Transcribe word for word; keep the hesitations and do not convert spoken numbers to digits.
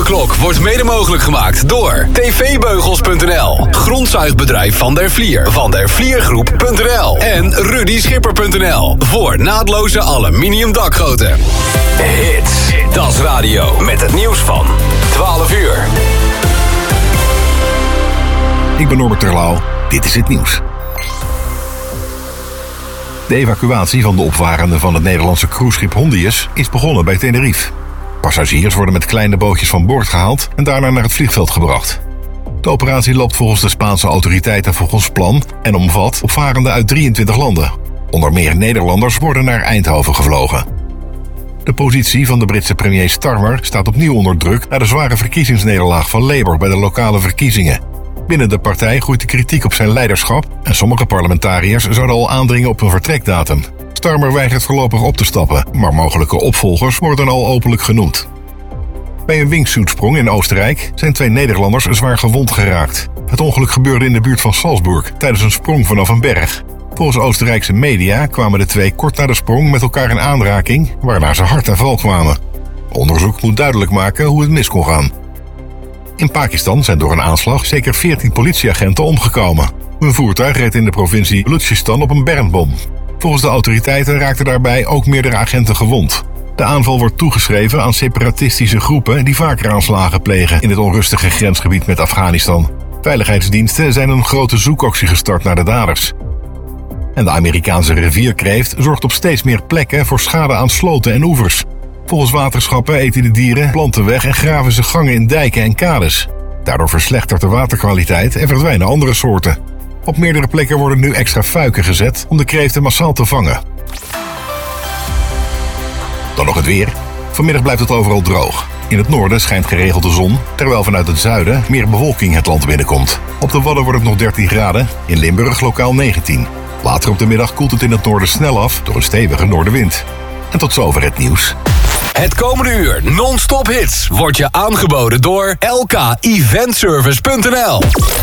Alarmklok wordt mede mogelijk gemaakt door T V Beugels punt n l, Grondzuigbedrijf Van der Vlier, Van der Vliergroep punt n l en Rudy Schipper punt n l voor naadloze aluminium dakgoten. Hits, dat is radio met het nieuws van twaalf uur. Ik ben Norbert Terlouw, dit is het nieuws. De evacuatie van de opvarenden van het Nederlandse cruiseschip Hondius is begonnen bij Tenerife. Passagiers worden met kleine bootjes van boord gehaald en daarna naar het vliegveld gebracht. De operatie loopt volgens de Spaanse autoriteiten volgens plan en omvat opvarenden uit drieëntwintig landen. Onder meer Nederlanders worden naar Eindhoven gevlogen. De positie van de Britse premier Starmer staat opnieuw onder druk na de zware verkiezingsnederlaag van Labour bij de lokale verkiezingen. Binnen de partij groeit de kritiek op zijn leiderschap en sommige parlementariërs zouden al aandringen op een vertrekdatum. Starmer weigert voorlopig op te stappen, maar mogelijke opvolgers worden al openlijk genoemd. Bij een wingsuitsprong in Oostenrijk zijn twee Nederlanders zwaar gewond geraakt. Het ongeluk gebeurde in de buurt van Salzburg tijdens een sprong vanaf een berg. Volgens Oostenrijkse media kwamen de twee kort na de sprong met elkaar in aanraking, waarna ze hard ten val kwamen. Onderzoek moet duidelijk maken hoe het mis kon gaan. In Pakistan zijn door een aanslag zeker veertien politieagenten omgekomen. Hun voertuig reed in de provincie Balochistan op een bermbom. Volgens de autoriteiten raakten daarbij ook meerdere agenten gewond. De aanval wordt toegeschreven aan separatistische groepen die vaker aanslagen plegen in het onrustige grensgebied met Afghanistan. Veiligheidsdiensten zijn een grote zoekactie gestart naar de daders. En de Amerikaanse rivierkreeft zorgt op steeds meer plekken voor schade aan sloten en oevers. Volgens waterschappen eten de dieren planten weg en graven ze gangen in dijken en kades. Daardoor verslechtert de waterkwaliteit en verdwijnen andere soorten. Op meerdere plekken worden nu extra fuiken gezet om de kreeften massaal te vangen. Dan nog het weer. Vanmiddag blijft het overal droog. In het noorden schijnt geregeld de zon, terwijl vanuit het zuiden meer bewolking het land binnenkomt. Op de Wadden wordt het nog dertien graden, in Limburg lokaal negentien. Later op de middag koelt het in het noorden snel af door een stevige noordenwind. En tot zover het nieuws. Het komende uur non-stop hits wordt je aangeboden door L K Event Service punt n l.